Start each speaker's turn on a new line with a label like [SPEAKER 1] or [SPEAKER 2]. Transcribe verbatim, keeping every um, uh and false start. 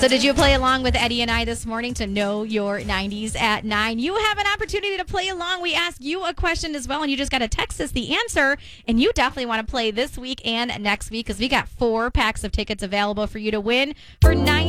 [SPEAKER 1] So did you play along with Eddie and I this morning to know your nineties at nine? You have an opportunity to play along. We asked you a question as well, and you just got to text us the answer. And you definitely want to play this week and next week because we got four packs of tickets available for you to win for nine.